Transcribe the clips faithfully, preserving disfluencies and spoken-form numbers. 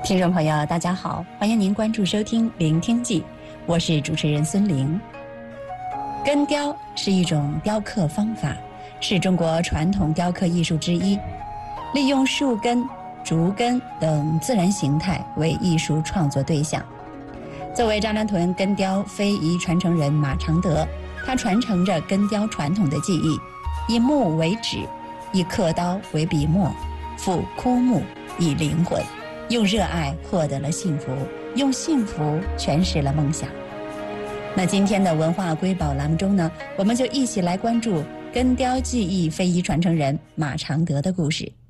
听众朋友大家好，欢迎您关注收听聆听记，我是主持人孙玲。根雕是一种雕刻方法，是中国传统雕刻艺术之一，利用树根、竹根等自然形态为艺术创作对象。作为扎兰屯根雕非遗传承人马常德，他传承着根雕传统的技艺，以木为纸，以刻刀为笔墨，赋枯木以灵魂，用热爱获得了幸福，用幸福诠释了梦想。那今天的文化瑰宝栏目中呢，我们就一起来关注根雕技艺非遗传承人马常德的故事。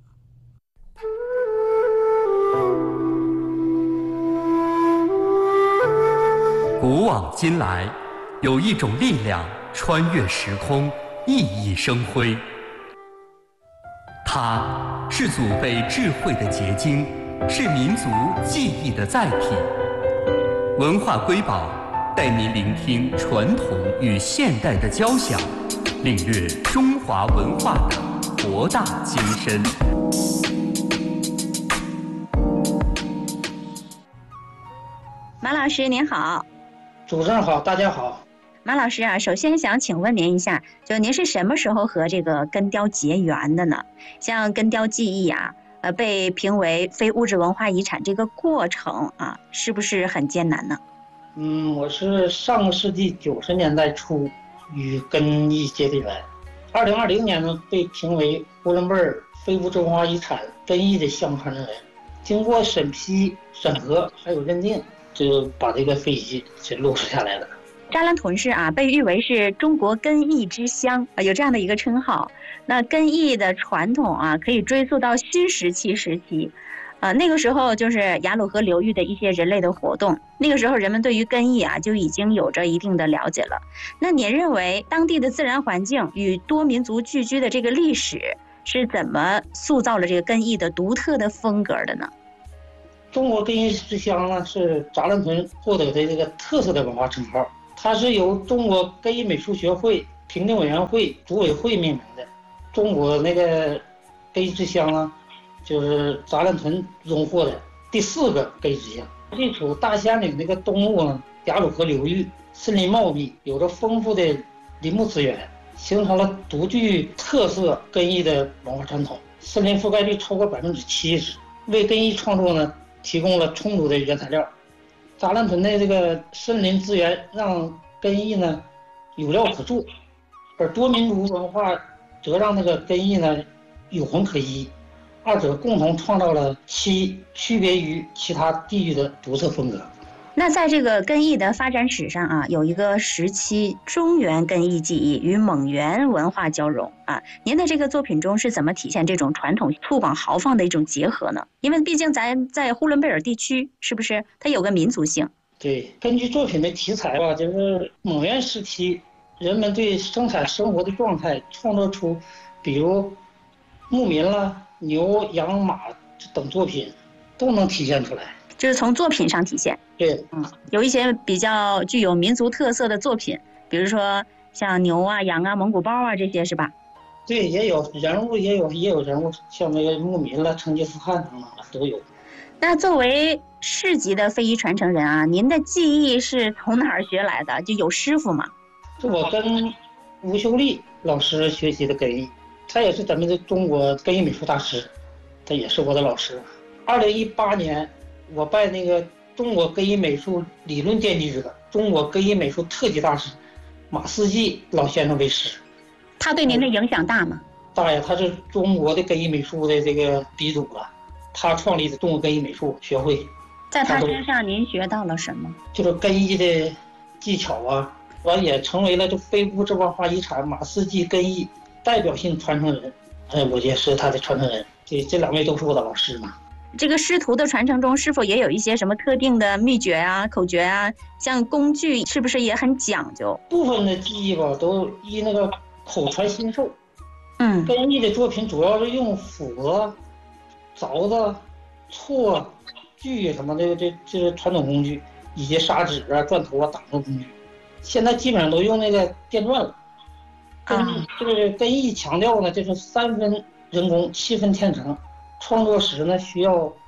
古往今来，有一种力量穿越时空，熠熠生辉。它是祖辈智慧的结晶，是民族记忆的载体。文化瑰宝带您聆听传统与现代的交响，领略中华文化的博大精深。 马老师您好。 主持人好，大家好。 马老师啊，首先想请问您一下，就您是什么时候和这个根雕结缘的呢？像根雕技艺啊，呃，被评为非物质文化遗产这个过程啊，是不是很艰难呢？ 嗯，我是上个世纪九十年代初与根艺结的缘。二零二零年呢，被评为呼伦贝尔非物质文化遗产根艺的项目传承人。经过审批、审核还有认定，就把这个非遗就落实下来了。 扎兰屯市啊，被誉为是中国根艺之乡啊，有这样的一个称号。那根艺的传统啊，可以追溯到新石器时期，呃，那个时候就是雅鲁河流域的一些人类的活动。那个时候人们对于根艺啊，就已经有着一定的了解了。那你认为当地的自然环境与多民族聚居的这个历史是怎么塑造了这个根艺的独特的风格的呢？ 中国根艺之乡呢，是扎兰屯获得的这个特色的文化称号。它是由中国根艺美术学会评定委员会组委会命名的。中国那个根艺之乡呢，就是扎兰屯荣获的第四个根艺之乡。地处大兴安岭那个东部呢，雅鲁河流域，森林茂密，有着丰富的林木资源，形成了独具特色根艺的文化传统。森林覆盖率超过百分之七十，为根艺创作呢提供了充足的原材料。扎兰屯的这个森林资源让根艺呢有料可做，而多民族文化则让那个根艺呢有魂可依，二者共同创造了其区别于其他地域的独特风格。 那在这个根艺的发展史上啊，有一个时期中原根艺技艺与蒙元文化交融啊，您的这个作品中是怎么体现这种传统粗犷豪放的一种结合呢？因为毕竟咱在呼伦贝尔地区，是不是它有个民族性？ 对，根据作品的题材吧，就是蒙元时期人们对生产生活的状态创作出，比如牧民啦、牛、羊、马等作品都能体现出来。 就是从作品上体现。 对， 嗯，有一些比较具有民族特色的作品，比如说像牛啊、羊啊、蒙古包啊这些，是吧？ 对，也有人物，也有也有人物，像那个牧民了、成吉思汗等等的都有。 那作为市级的非遗传承人啊，您的技艺是从哪儿学来的？就有师傅吗？ 是我跟吴秀丽老师学习的根艺，他也是咱们的中国根艺美术大师，他也是我的老师。二零一八年。我拜那个中国根艺美术理论奠基者、中国根艺美术特级大师马思继老先生为师。 他对您的影响大吗？ 大呀，他是中国的根艺美术的这个鼻祖了。他创立的中国根艺美术学会。 在他身上您学到了什么？ 就是根艺的技巧啊，完也成为了这非物质文化遗产马思继根艺代表性传承人。哎，我也是他的传承人。这这两位都是我的老师嘛。 这个师徒的传承中，是否也有一些什么特定的秘诀啊、口诀啊？像工具是不是也很讲究？ 部分的技艺吧，都依那个口传心授。 嗯， 根艺的作品主要是用斧子、凿子、锉、锯什么的，这这是传统工具，以及砂纸啊、钻头啊、挡的工具。现在基本上都用那个电钻了。根艺这个根艺强调呢，就是三分人工，七分天成。创作时呢，需要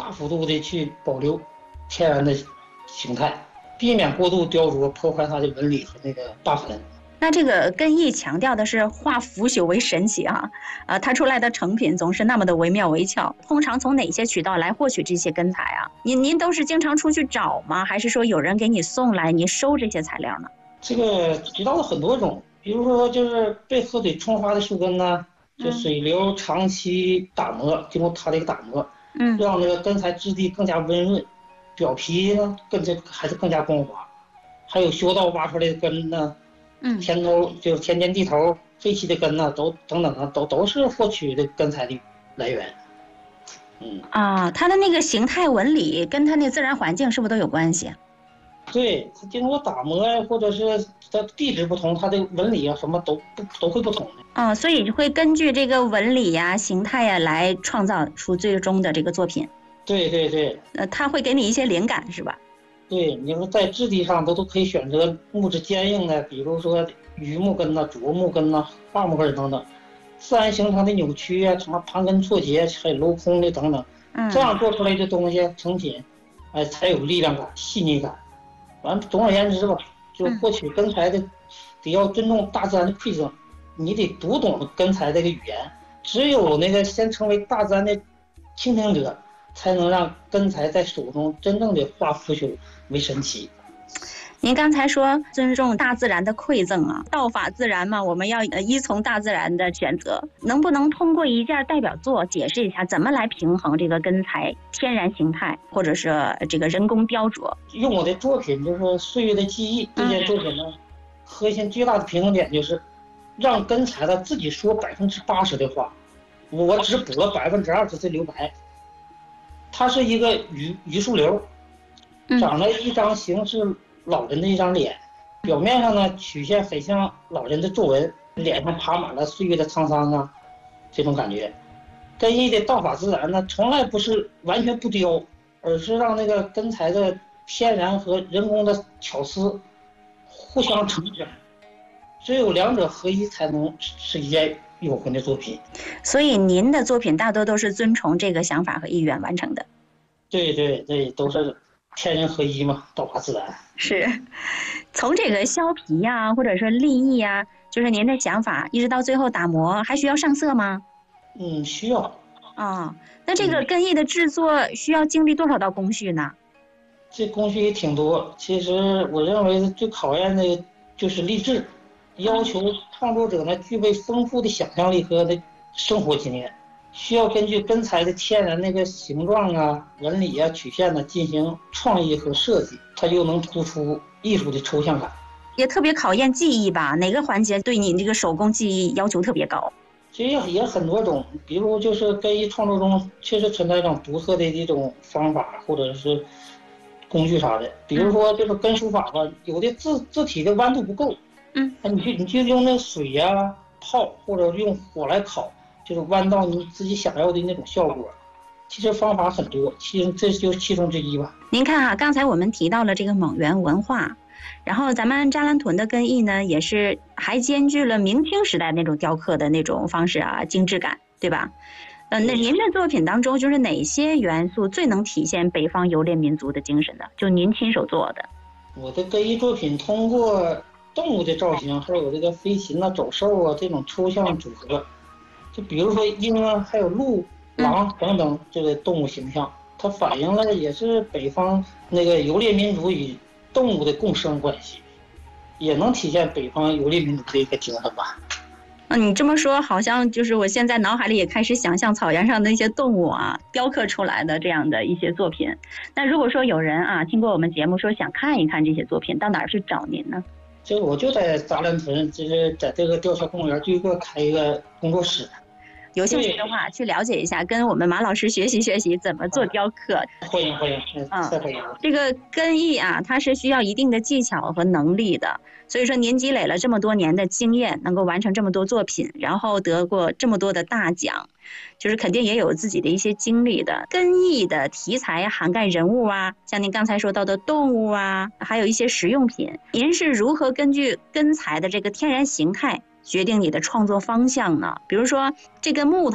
大幅度的去保留天然的形态，避免过度雕琢破坏它的纹理和那个疤痕。 那这个根艺强调的是化腐朽为神奇啊，呃，它出来的成品总是那么的惟妙惟肖。通常从哪些渠道来获取这些根材啊？您您都是经常出去找吗？还是说有人给你送来，你收这些材料呢？ 这个渠道有很多种，比如说就是被河水冲刷的树根呢，就水流长期打磨，经过它的一个打磨，嗯，让那个根材质地更加温润，表皮呢更加还是更加光滑。还有修道挖出来的根呢。嗯，田头就是田间地头废弃的根呢，都等等啊，都都是获取的根材的来源。嗯啊，它的那个形态纹理跟它那自然环境是不是都有关系？ 对，它经过打磨呀，或者是它地质不同，它的纹理啊什么都不都会不同的。 啊，所以会根据这个纹理呀、形态呀来创造出最终的这个作品。 对对对。 呃，它会给你一些灵感，是吧？ 对，你说在质地上都都可以选择木质坚硬的，比如说榆木根呐、竹木根呐、桦木根等等，自然形成的扭曲啊，什么盘根错节、还有镂空的等等，这样做出来的东西成品，哎，才有力量感、细腻感。完，总而言之吧，就获取根材的，得要尊重大自然的馈赠，你得读懂根材这个语言，只有那个先成为大自然的倾听者，才能让根材在手中真正的化腐朽为神奇。 您刚才说尊重大自然的馈赠啊，道法自然嘛，我们要依从大自然的选择。能不能通过一件代表作解释一下，怎么来平衡这个根材天然形态，或者是这个人工雕琢？ 用我的作品就是《岁月的记忆》这件作品呢，嗯、核心最大的平衡点就是让根材它自己说百分之八十的话，我只补了百分之二十的留白。它是一个榆榆树瘤，长了一张形似老人的一张脸，表面上呢曲线很像老人的皱纹，脸上爬满了岁月的沧桑啊，这种感觉。根艺的道法自然呢，从来不是完全不雕，而是让那个根材的天然和人工的巧思互相成长，只有两者合一才能是一件有魂的作品。 所以您的作品大多都是遵从这个想法和意愿完成的。 对对对，都是天人合一嘛，道法自然。 是，从这个削皮呀、啊，或者说立意呀、啊，就是您的想法，一直到最后打磨，还需要上色吗？ 嗯，需要。 啊、哦，那这个根艺的制作需要经历多少道工序呢？ 这工序也挺多。其实我认为最考验的就是励志，要求创作者呢具备丰富的想象力和的生活经验。需要根据根材的天然那个形状啊、纹理啊、曲线呢进行创意和设计，它又能突出艺术的抽象感。 也特别考验技艺吧？哪个环节对你这个手工技艺要求特别高？ 其实也很多种，比如就是根艺创作中确实存在一种独特的一种方法或者是工具啥的。比如说就是根书法吧，有的字字体的弯度不够，嗯，你就你就用那水呀、啊、泡或者用火来烤。就是弯到你自己想要的那种效果，其实方法很多，其实这就是其中之一吧。 您看哈，刚才我们提到了这个蒙元文化，然后咱们扎兰屯的根艺呢，也是还兼具了明清时代那种雕刻的那种方式啊，精致感，对吧？呃，那您的作品当中，就是哪些元素最能体现北方游猎民族的精神呢？就您亲手做的。 我的根艺作品通过动物的造型，还有这个飞禽啊、走兽啊这种抽象组合。就比如说鹰啊，还有鹿、狼等等这个动物形象，它反映了也是北方那个游猎民族与动物的共生关系，也能体现北方游猎民族的一个精神吧。 啊，你这么说，好像就是我现在脑海里也开始想象草原上的一些动物啊，雕刻出来的这样的一些作品。那如果说有人啊，听过我们节目说想看一看这些作品，到哪儿去找您呢？ 就我就在扎兰屯，就是在这个吊桥公园就给我开一个工作室。 有兴趣的话，去了解一下，跟我们马老师学习学习怎么做雕刻。 欢迎欢迎，嗯，再欢迎。 这个根艺啊，它是需要一定的技巧和能力的。所以说，您积累了这么多年的经验，能够完成这么多作品，然后得过这么多的大奖，就是肯定也有自己的一些经历的。根艺的题材涵盖人物啊，像您刚才说到的动物啊，还有一些实用品。您是如何根据根材的这个天然形态决定你的创作方向呢？比如说这根木头，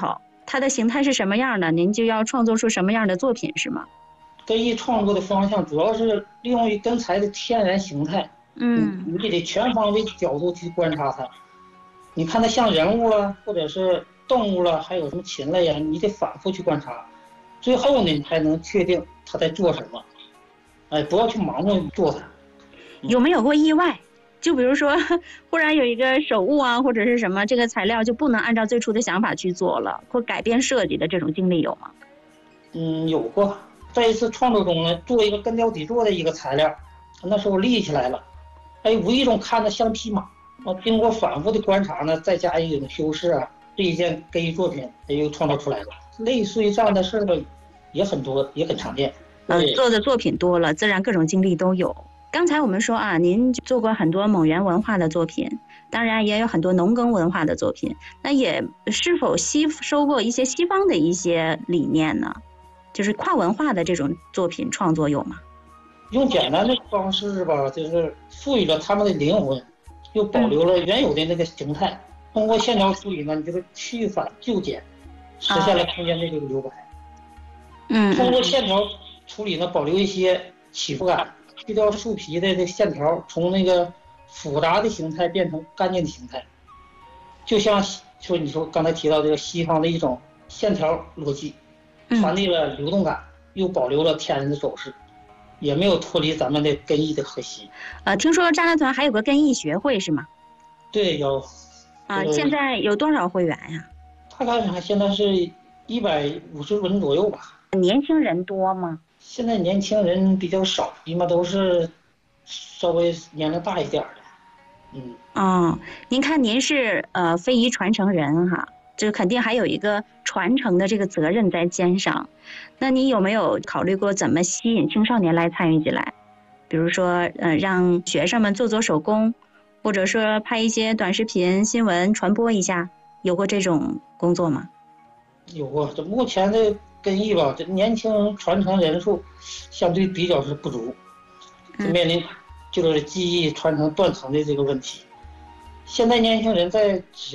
它的形态是什么样的，您就要创作出什么样的作品是吗？ 根艺创作的方向主要是利用于根材的天然形态， 嗯， 你得全方位角度去观察它。你看它像人物了，或者是动物了，还有什么禽类呀，你得反复去观察，最后呢，你才能确定它在做什么。哎，不要去盲目做它。 有没有过意外？就比如说，忽然有一个手误啊，或者是什么，这个材料就不能按照最初的想法去做了，或改变设计的这种经历有吗？ 嗯，有过。在一次创作中呢，做一个根雕底座的一个材料，那时候立起来了，哎，无意中看着像匹马。啊，经过反复的观察呢，再加以一种修饰啊，这一件根艺作品又创造出来了。类似于这样的事儿也很多，也很常见。 呃，做的作品多了，自然各种经历都有。刚才我们说啊，您做过很多蒙元文化的作品，当然也有很多农耕文化的作品，那也是否吸收过一些西方的一些理念呢？就是跨文化的这种作品创作有吗？ 用简单的方式吧，就是赋予了他们的灵魂，又保留了原有的那个形态。嗯、通过线条处理呢，你就是去繁就简，实现了空间的这个留白。 嗯， 通过线条处理呢，保留一些起伏感，去掉树皮的这线条，从那个复杂的形态变成干净的形态。就像说你说刚才提到这个西方的一种线条逻辑，传递了流动感，又保留了天然的走势，也没有脱离咱们的根艺的核心。 呃，听说扎拉团还有个根艺学会是吗？ 对，有。 啊、呃，现在有多少会员呀？ 大概现在是一百五十人左右吧。 年轻人多吗？ 现在年轻人比较少，一般都是稍微年龄大一点的。嗯。 哦，您看您是呃非遗传承人哈，这肯定还有一个传承的这个责任在肩上。那你有没有考虑过怎么吸引青少年来参与进来？比如说呃让学生们做做手工，或者说拍一些短视频新闻传播一下，有过这种工作吗？ 有过，这目前的根艺吧，这年轻传承人数相对比较是不足，就面临就是技艺传承断层的这个问题。现在年轻人在只